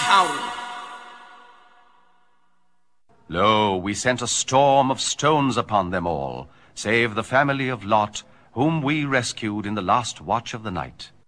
town. Lo, we sent a storm of stones upon them all, save the family of Lot, whom we rescued in the last watch of the night.